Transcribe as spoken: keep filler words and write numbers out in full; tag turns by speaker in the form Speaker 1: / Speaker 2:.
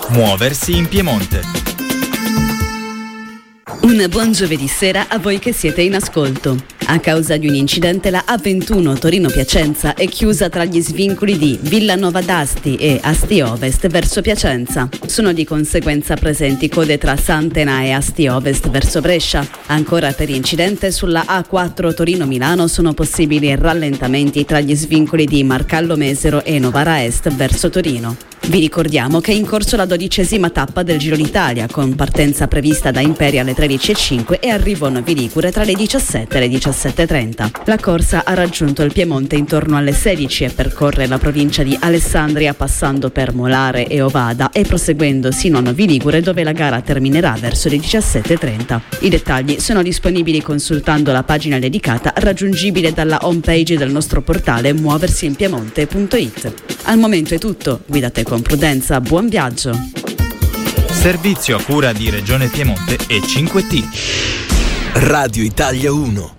Speaker 1: Muoversi in Piemonte.
Speaker 2: Un buon giovedì sera a voi che siete in ascolto. A causa di un incidente la A ventuno Torino-Piacenza è chiusa tra gli svincoli di Villanova d'Asti e Asti Ovest verso Piacenza. Sono di conseguenza presenti code tra Santena e Asti Ovest verso Brescia. Ancora per incidente sulla A quattro Torino-Milano sono possibili rallentamenti tra gli svincoli di Marcallo Mesero e Novara Est verso Torino. Vi ricordiamo che è in corso la dodicesima tappa del Giro d'Italia, con partenza prevista da Imperia alle tredici e cinque e arrivo a Novi Ligure tra le diciassette e le diciassette e trenta. La corsa ha raggiunto il Piemonte intorno alle sedici e percorre la provincia di Alessandria passando per Molare e Ovada e proseguendo sino a Novi Ligure, dove la gara terminerà verso le diciassette e trenta. I dettagli sono disponibili consultando la pagina dedicata raggiungibile dalla homepage del nostro portale muoversiinpiemonte punto it. Al momento è tutto, guidate con prudenza, buon viaggio.
Speaker 1: Servizio a cura di Regione Piemonte e cinque T.
Speaker 3: Radio Italia uno.